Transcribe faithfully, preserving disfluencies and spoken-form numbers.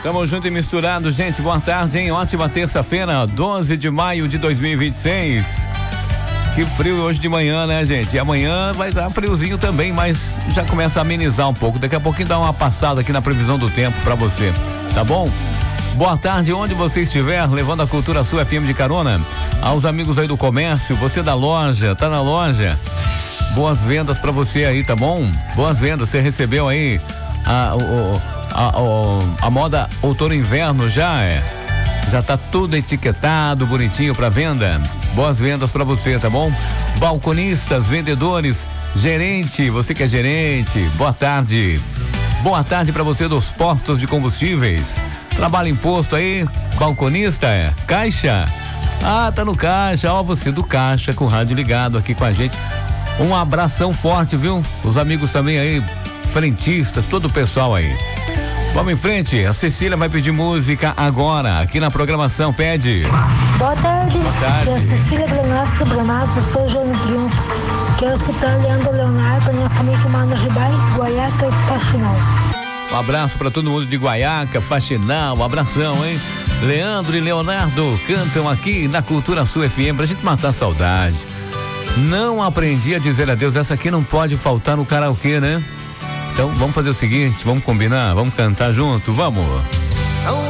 Tamo junto e misturado, gente. Boa tarde, hein? Ótima terça-feira, doze de maio de dois mil e vinte e seis. Que frio hoje de manhã, né, gente? E amanhã vai dar friozinho também, mas já começa a amenizar um pouco. Daqui a pouquinho dá uma passada aqui na previsão do tempo pra você, tá bom? Boa tarde, onde você estiver, levando a Cultura Sul F M de carona. Aos amigos aí do comércio, você da loja, tá na loja? Boas vendas pra você aí, tá bom? Boas vendas, você recebeu aí a, o, a, a, a moda outono inverno já é? Já tá tudo etiquetado, bonitinho pra venda? Boas vendas pra você, tá bom? Balconistas, vendedores, gerente, você que é gerente, boa tarde. Boa tarde pra você dos postos de combustíveis. Trabalha em posto aí, balconista, é? Caixa? Ah, tá no caixa, ó, você do caixa com o rádio ligado aqui com a gente. Um abração forte, viu? Os amigos também aí, frentistas, todo o pessoal aí. Vamos em frente, a Cecília vai pedir música agora, aqui na programação, pede. Boa tarde, Boa tarde. Aqui é a Cecília Granasco Branato, eu sou João Triunfo. Quero escutar Leandro Leonardo, minha família que manda Ribai, Guaiaca e Faxinal. Um abraço pra todo mundo de Guaiaca, Faxinal, um abração, hein? Leandro e Leonardo cantam aqui na Cultura Sul F M pra gente matar a saudade. Não aprendi a dizer adeus, essa aqui não pode faltar no karaokê, né? Então vamos fazer o seguinte, vamos combinar, vamos cantar junto, vamos. Não